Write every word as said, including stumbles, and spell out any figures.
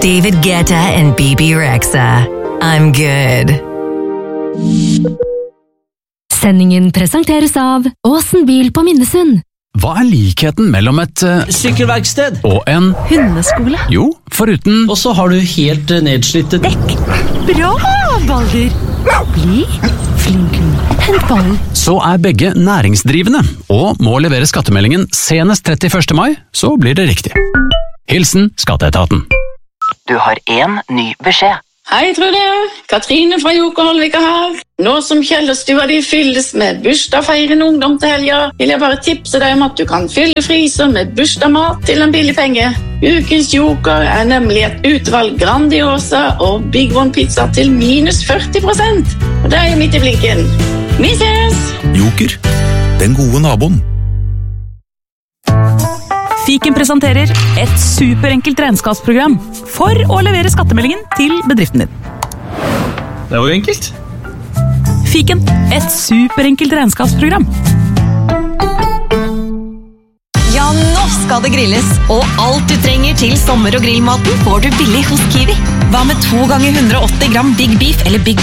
David Guetta and B B Rexha. I'm good. Sendingen presenteres av Åsen bil på Minnesund. Hva er likheten mellom et uh, sykkelverksted og en hundeskole? Jo, foruten Og så har du helt uh, nedslitte dekk. Bra, Balder! Bli flink, hent ballen. Så er begge næringsdrivende, og må levere skattemeldingen senest trettiførste mai, så blir det riktig. Hilsen Skatteetaten. Du har en ny beskjed. Hei, Trude. Katrine fra Joker Holvika her. Nå som Kjellerstua de fylles med bursdagsfeirende ungdom til helga, vil jeg bare tipse deg om at du kan fylle fryser med bursdagsmat til en billig penge. Ukens Joker er nemlig et utvalg Grandiosa og Big One pizza til minus førti prosent. Og det er jo midt i blinken. Vi ses! Joker, den gode naboen. Fiken presenterer et superenkelt regnskapsprogram for å levere skattemeldingen til bedriften din. Det var jo enkelt. Fiken, et superenkelt regnskapsprogram. Ja, nå skal det grilles, og alt du trenger til sommer- og grillmaten får du billig hos Kiwi. Hva med to ganger hundre og åtti gram Big Beef eller Big